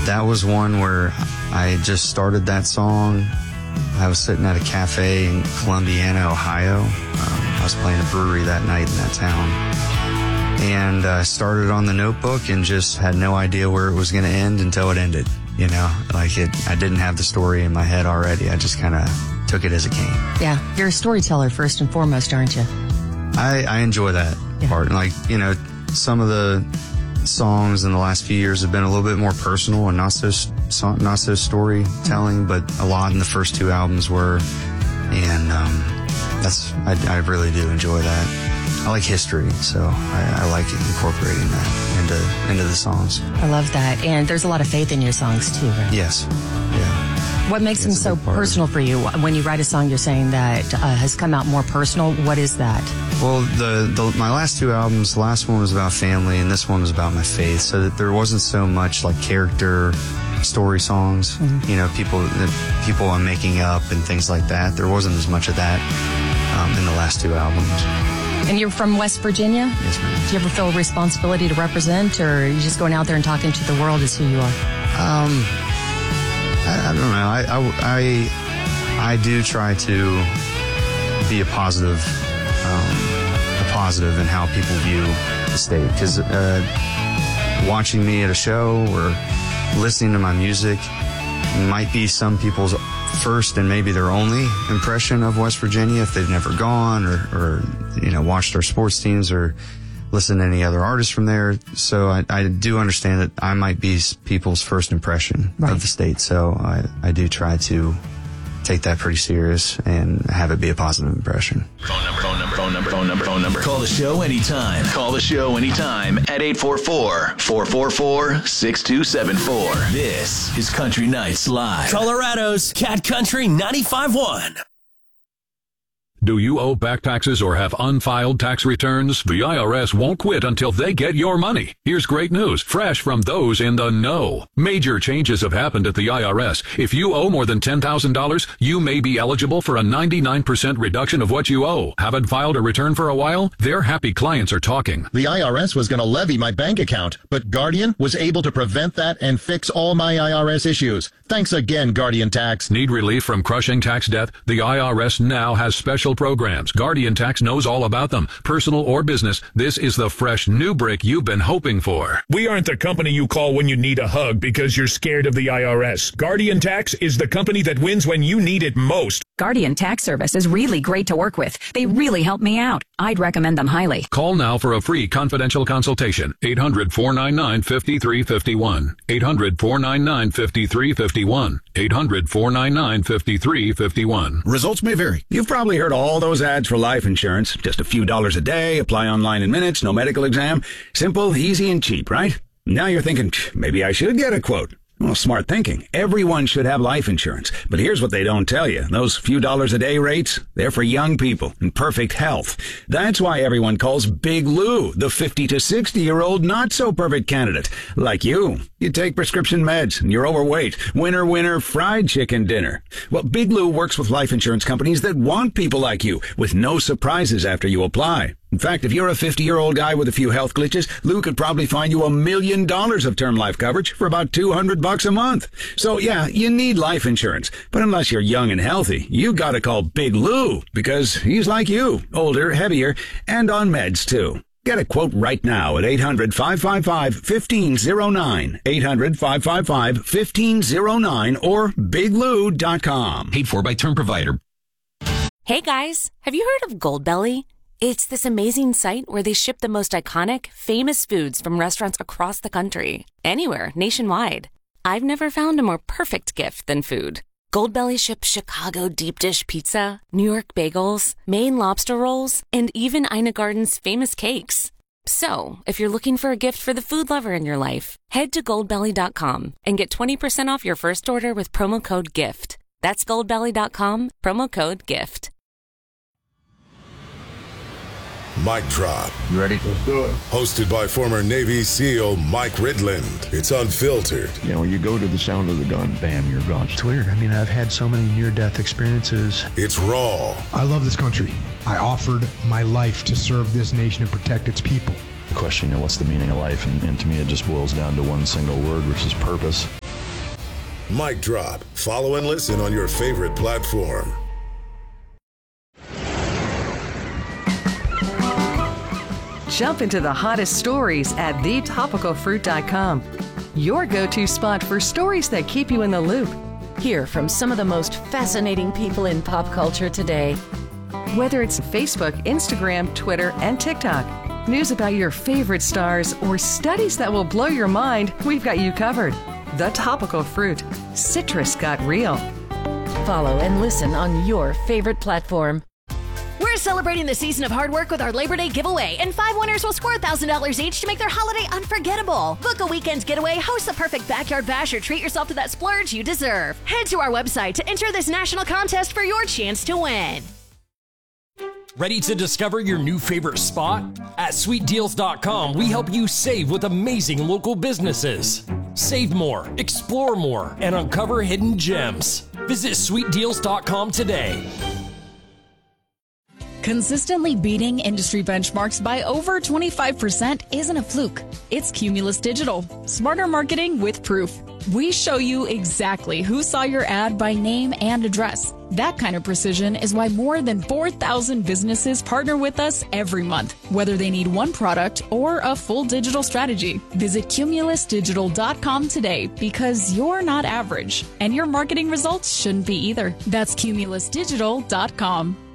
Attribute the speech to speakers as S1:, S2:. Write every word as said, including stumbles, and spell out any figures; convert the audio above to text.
S1: that was one where I just started that song. I was sitting at a cafe in Columbiana, Ohio. Um, I was playing a brewery that night in that town. And I uh, started on the notebook and just had no idea where it was going to end until it ended. You know, like it, I didn't have the story in my head already. I just kind of took it as it came.
S2: Yeah, you're a storyteller first and foremost, aren't you?
S1: I, I enjoy that yeah. part. Like, you know, some of the songs in the last few years have been a little bit more personal and not so so not so storytelling, but a lot in the first two albums were, and um, that's I, I really do enjoy that. I like history, so I, I like incorporating that into into the songs.
S2: I love that, and there's a lot of faith in your songs too, right?
S1: Yes, yeah.
S2: What makes them so personal for you? When you write a song, you're saying that uh, has come out more personal. What is that?
S1: Well, the, the my last two albums, the last one was about family, and this one was about my faith. So that there wasn't so much like character story songs. Mm-hmm. You know, people that people I'm making up and things like that. There wasn't as much of that um, in the last two albums.
S2: And you're from West Virginia?
S1: Yes, ma'am.
S2: Do you ever feel a responsibility to represent, or are you just going out there and talking to the world as who you are?
S1: Um. I, I don't know. I, I, I, I do try to be a positive, um, a positive in how people view the state. Because uh, watching me at a show or listening to my music might be some people's first and maybe their only impression of West Virginia if they've never gone or, or you know, watched our sports teams or listen to any other artists from there. So I, I do understand that I might be people's first impression right. of the state. So I, I do try to take that pretty serious and have it be a positive impression.
S3: Phone number, phone number, phone number, phone number, phone number. Call the show anytime. Call the show anytime at eight four four, four four four, six two seven four. This is Country Nights Live.
S4: Colorado's Cat Country ninety-five point one.
S5: Do you owe back taxes or have unfiled tax returns? The I R S won't quit until they get your money. Here's great news, fresh from those in the know. Major changes have happened at the I R S. If you owe more than ten thousand dollars, you may be eligible for a ninety-nine percent reduction of what you owe. Haven't filed a return for a while? Their happy clients are talking.
S6: The I R S was going to levy my bank account, but Guardian was able to prevent that and fix all my I R S issues. Thanks again, Guardian Tax.
S5: Need relief from crushing tax debt? The I R S now has special programs. Guardian Tax knows all about them. Personal or business, this is the fresh new brick you've been hoping for.
S7: We aren't the company you call when you need a hug because you're scared of the I R S. Guardian Tax is the company that wins when you need it most.
S8: Guardian Tax Service is really great to work with. They really help me out. I'd recommend them highly.
S5: Call now for a free confidential consultation. eight hundred, four nine nine, five three five one. eight hundred, four nine nine, five three five one. eight hundred, four nine nine, five three five one.
S9: Results may vary. You've probably heard all those ads for life insurance. Just a few dollars a day, apply online in minutes, no medical exam. Simple, easy, and cheap, right? Now you're thinking, maybe I should get a quote. Well, smart thinking. Everyone should have life insurance. But here's what they don't tell you. Those few dollars a day rates, they're for young people in perfect health. That's why everyone calls Big Lou the fifty to sixty-year-old not-so-perfect candidate. Like you. You take prescription meds and you're overweight. Winner, winner, fried chicken dinner. Well, Big Lou works with life insurance companies that want people like you with no surprises after you apply. In fact, if you're a fifty-year-old guy with a few health glitches, Lou could probably find you a million dollars of term life coverage for about two hundred bucks a month. So yeah, you need life insurance. But unless you're young and healthy, you gotta call Big Lou because he's like you, older, heavier, and on meds too. Get a quote right now at eight hundred, five five five, one five zero nine, eight hundred, five five five, one five zero nine or big lou dot com.
S10: Paid for by Term Provider.
S11: Hey guys, have you heard of Goldbelly? It's this amazing site where they ship the most iconic, famous foods from restaurants across the country. Anywhere, nationwide. I've never found a more perfect gift than food. Goldbelly ships Chicago deep dish pizza, New York bagels, Maine lobster rolls, and even Ina Garden's famous cakes. So, if you're looking for a gift for the food lover in your life, head to goldbelly dot com and get twenty percent off your first order with promo code GIFT. That's goldbelly dot com, promo code GIFT.
S12: Mic Drop.
S13: You ready? Let's do it.
S12: Hosted by former Navy SEAL Mike Ridland. It's unfiltered.
S13: You know, you go to the sound of the gun, bam, you're gone.
S14: It's weird. I mean, I've had so many near-death experiences.
S12: It's raw.
S15: I love this country. I offered my life to serve this nation and protect its people.
S16: The question, you know, what's the meaning of life? And, and to me, it just boils down to one single word, which is purpose.
S12: Mic Drop. Follow and listen on your favorite platform.
S10: Jump into the hottest stories at the topical fruit dot com. Your go-to spot for stories that keep you in the loop.
S16: Hear from some of the most fascinating people in pop culture today.
S10: Whether it's Facebook, Instagram, Twitter, and TikTok, news about your favorite stars, or studies that will blow your mind, we've got you covered. The Topical Fruit. Citrus got real.
S16: Follow and listen on your favorite platform.
S17: We're celebrating the season of hard work with our Labor Day giveaway, and five winners will score one thousand dollars each to make their holiday unforgettable. Book a weekend's getaway, host the perfect backyard bash, or treat yourself to that splurge you deserve. Head to our website to enter this national contest for your chance to win.
S18: Ready to discover your new favorite spot? At sweet deals dot com, we help you save with amazing local businesses. Save more, explore more, and uncover hidden gems. Visit sweet deals dot com today.
S19: Consistently beating industry benchmarks by over twenty-five percent isn't a fluke. It's Cumulus Digital. Smarter marketing with proof. We show you exactly who saw your ad by name and address. That kind of precision is why more than four thousand businesses partner with us every month, whether they need one product or a full digital strategy. Visit Cumulus Digital dot com today, because you're not average, and your marketing results shouldn't be either. That's Cumulus Digital dot com.